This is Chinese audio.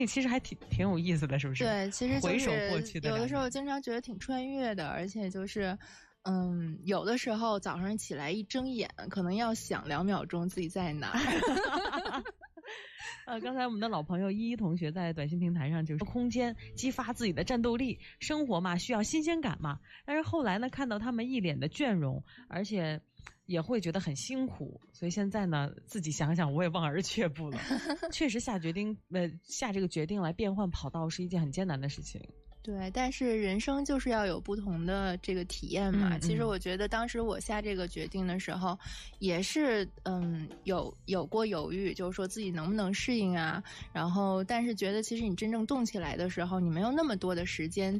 其实还挺有意思的，是不是？ 对，其实就是回首过去的有的时候经常觉得挺穿越的，而且就是有的时候早上起来一睁眼，可能要想2秒钟自己在哪儿。 刚才我们的老朋友依依同学在短信平台上就说，空间激发自己的战斗力，生活嘛需要新鲜感嘛。但是后来呢，看到他们一脸的倦容，而且也会觉得很辛苦，所以现在呢，自己想想我也望而却步了。确实下这个决定来变换跑道是一件很艰难的事情。 对，但是人生就是要有不同的这个体验嘛。其实我觉得当时我下这个决定的时候，也是有过犹豫，就是说自己能不能适应啊。然后，但是觉得其实你真正动起来的时候，你没有那么多的时间